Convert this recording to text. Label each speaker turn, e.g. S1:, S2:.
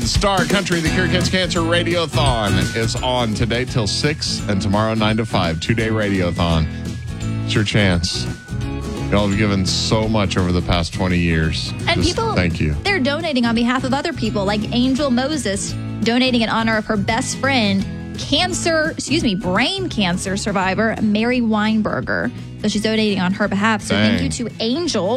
S1: Star Country, the Cure Kids Cancer Radiothon is on today till 6 and tomorrow 9 to 5. 2-day radiothon. It's your chance. Y'all have given so much over the past 20 years.
S2: And
S1: thank you.
S2: They're donating on behalf of other people, like Angel Moses, donating in honor of her best friend, brain cancer survivor, Mary Weinberger. So she's donating on her behalf. So thank you to Angel.